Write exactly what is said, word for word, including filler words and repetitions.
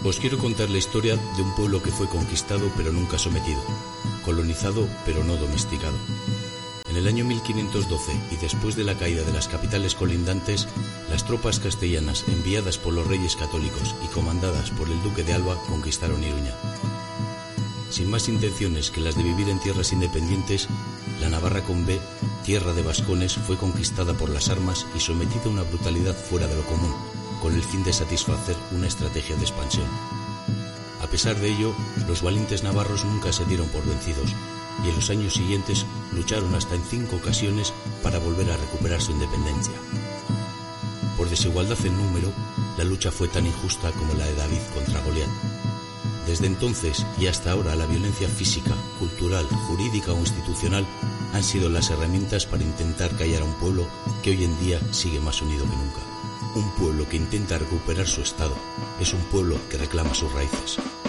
Os quiero contar la historia de un pueblo que fue conquistado pero nunca sometido, colonizado pero no domesticado. En el año mil quinientos doce y después de la caída de las capitales colindantes, las tropas castellanas enviadas por los reyes católicos y comandadas por el duque de Alba conquistaron Iruña. Sin más intenciones que las de vivir en tierras independientes, la Navarra con B, tierra de vascones, fue conquistada por las armas y sometida a una brutalidad fuera de lo común, con el fin de satisfacer una estrategia de expansión. A pesar de ello, los valientes navarros nunca se dieron por vencidos y en los años siguientes lucharon hasta en cinco ocasiones para volver a recuperar su independencia. Por desigualdad en número, la lucha fue tan injusta como la de David contra Goliat. Desde entonces y hasta ahora, la violencia física, cultural, jurídica o institucional han sido las herramientas para intentar callar a un pueblo que hoy en día sigue más unido que nunca. Un pueblo que intenta recuperar su estado es un pueblo que reclama sus raíces.